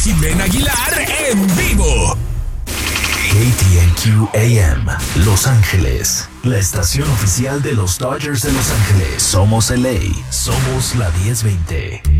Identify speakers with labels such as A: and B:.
A: Jimena Aguilar en vivo.
B: KTNQ AM, Los Ángeles, la estación oficial de los Dodgers de Los Ángeles. Somos LA, somos la 1020.